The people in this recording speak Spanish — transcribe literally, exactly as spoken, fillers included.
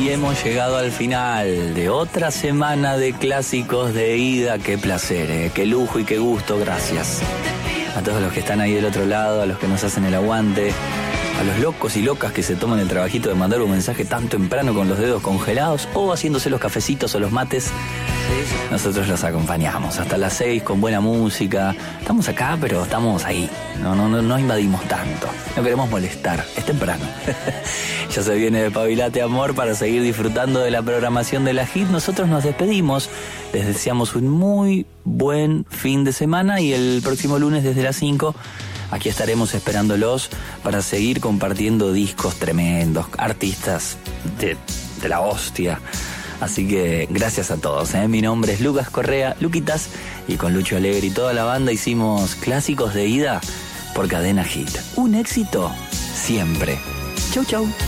Y hemos llegado al final de otra semana de clásicos de ida. Qué placer, ¿eh? Qué lujo y qué gusto. Gracias a todos los que están ahí del otro lado, a los que nos hacen el aguante, a los locos y locas que se toman el trabajito de mandar un mensaje tan temprano con los dedos congelados o haciéndose los cafecitos o los mates. Nosotros los acompañamos hasta las seis con buena música. Estamos acá, pero estamos ahí. No, no, no, no invadimos tanto. No queremos molestar. Es temprano. Ya se viene de Pabilate Amor para seguir disfrutando de la programación de la Hit. Nosotros nos despedimos. Les deseamos un muy buen fin de semana y el próximo lunes desde las cinco aquí estaremos esperándolos para seguir compartiendo discos tremendos, artistas de, de la hostia. Así que gracias a todos, ¿eh? Mi nombre es Lucas Correa, Luquitas, y con Lucho Alegre y toda la banda hicimos Clásicos de Ida por Cadena Hit. Un éxito siempre. Chau, chau.